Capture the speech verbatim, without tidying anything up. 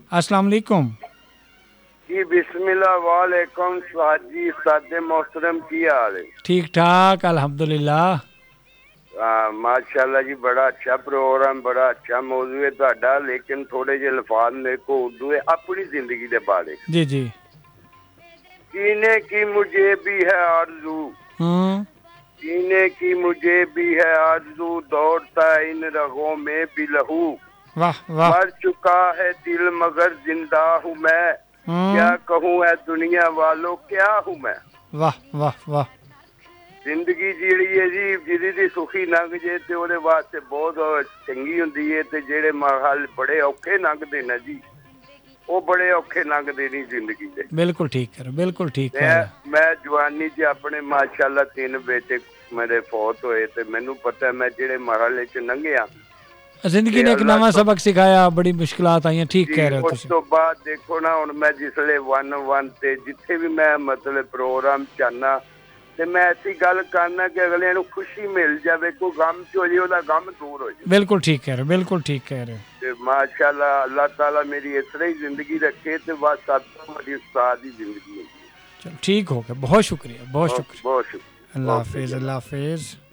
अस्सलाम वालेकुम जी बिस्मिल्लाह वालेकुम साजी सादे मोहतरम की हाल है? ठीक ठाक अल्हम्दुलिल्लाह। हाँ माशाल्लाह जी, बड़ा अच्छा प्रोग्राम, बड़ा अच्छा मौजू है ਤੁਹਾਡਾ, लेकिन थोड़े जे अल्फाज मेरे को उर्दू है अपनी जिंदगी के बारे। जी जी। जीने की मुझे भी है आरज़ू, हम्म। जीने की मुझे भी है आरज़ू, दौड़ता इन रगों में भी लहू, वाह वाह। मर चुका है दिल मगर जिंदा हूँ मैं, क्या हम्म। कहूँ है दुनिया वालों क्या हूँ मैं। वाह वाह वाह। ਜ਼ਿੰਦਗੀ ਜਿਹੜੀ ਹੈ ਜੀ, ਜਿਹਦੀ ਦੀ ਸੁਖੀ ਲੰਘ ਜੇ ਤੇ ਉਹਦੇ ਵਾਸਤੇ ਬਹੁਤ ਚੰਗੀ ਹੁੰਦੀ ਹੈ, ਤੇ ਜਿਹੜੇ ਮਰਹਲ ਬੜੇ ਔਖੇ ਲੰਘਦੇ ਨੇ ਜੀ, ਉਹ ਬੜੇ ਔਖੇ ਲੰਘਦੇ ਨਹੀਂ ਜ਼ਿੰਦਗੀ ਦੇ। बिल्कुल ठीक है, बिल्कुल ठीक है। ਮੈਂ ਮੈਂ ਜਵਾਨੀ 'ਚ ਆਪਣੇ ਮਾਸ਼ਾਅੱਲਾ ਤਿੰਨ ਬੇਟੇ ਮੇਰੇ ਫੌਤ ਹੋਏ, ਤੇ ਮੈਨੂੰ ਪਤਾ ਮੈਂ ਜਿਹੜੇ ਮਰਹਲੇ 'ਚ ਲੰਘਿਆ, जिंदगी ने एक नवा सबक सिखाया, बड़ी मुश्किलात आई। ठीक कह रहे हो उस तुम। तो बाद देखो ना, हुण मैं जिसले वन वन ते जिथे भी मैं मतलब प्रोग्राम चाहना, ਤੇ ਮੈਂ ऐसी गल करना कि अगले ਨੂੰ खुशी मिल जाए, कोई गम च हो जाए ਉਹਦਾ गम दूर हो जाए। बिल्कुल ठीक कह रहे हो, बिल्कुल ठीक कह रहे हो। ਤੇ माशाल्लाह अल्लाह ताला मेरी इस तरह ही जिंदगी रखे, ते बस सब तो बड़ी उस्ताद ही जिंदगी है। चलो ठीक हो गया, बहुत शुक्रिया, बहुत बहुत शुक्रिया। बहुत शुक्रिया। अल्लाह हाफिज़, अल्लाह हाफिज़।